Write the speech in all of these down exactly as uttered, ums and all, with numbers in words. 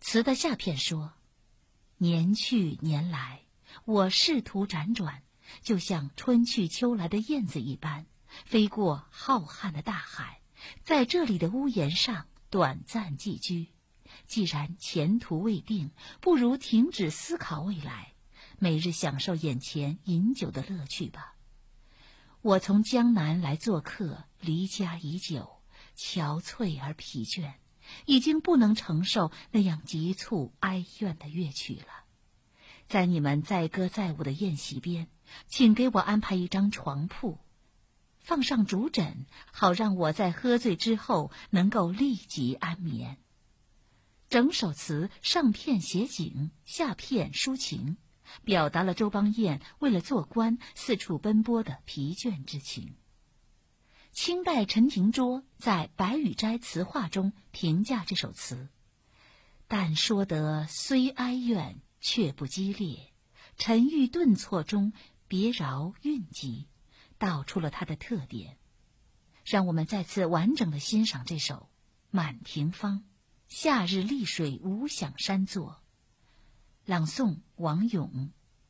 词的下片说：年去年来，我仕途辗转，就像春去秋来的燕子一般，飞过浩瀚的大海，在这里的屋檐上短暂寄居。既然前途未定，不如停止思考未来，每日享受眼前饮酒的乐趣吧。我从江南来做客，离家已久，憔悴而疲倦，已经不能承受那样急促哀怨的乐曲了。在你们载歌载舞的宴席边，请给我安排一张床铺，放上竹枕，好让我在喝醉之后能够立即安眠。整首词上片写景，下片抒情，表达了周邦彦为了做官四处奔波的疲倦之情。清代陈廷桌在《白羽斋词话》中评价这首词：但说得虽哀怨，却不激烈，沉郁顿挫中别饶蕴藉，道出了它的特点。让我们再次完整地欣赏这首《满庭芳》，夏日丽水无响山作。朗诵王勇。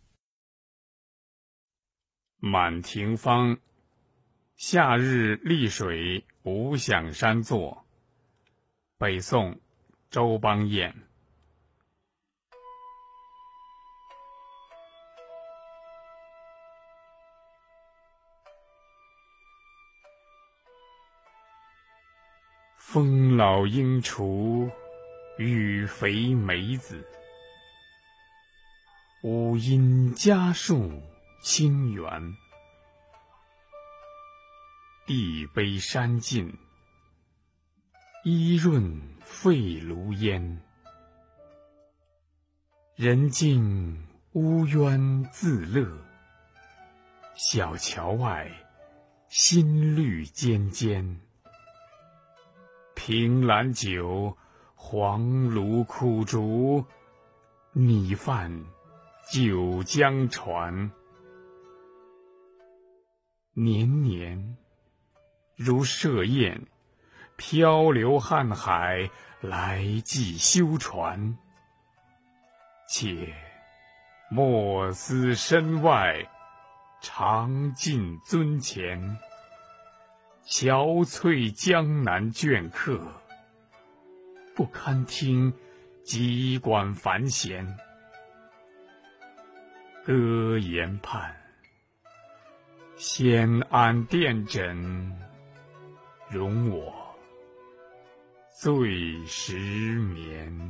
满庭芳，夏日丽水无响山作。北宋，周邦彦。风老鹰雏，雨肥梅子。五阴家树清源，地卑山尽，衣润沸炉烟。人静乌鸢自乐，小桥外新绿尖尖。凭栏酒，黄芦苦竹，拟泛九江船。年年如设宴，漂流瀚海来济修船。且莫思身外，常尽尊前。憔悴江南倦客，不堪听急管繁弦。歌言畔，先安殿枕，容我醉时眠。